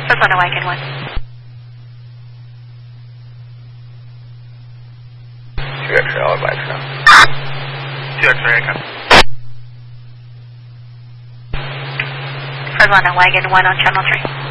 Fresno Wagon 1. QX白车。QX Echo. Fresno Wagon 1 on Channel 3.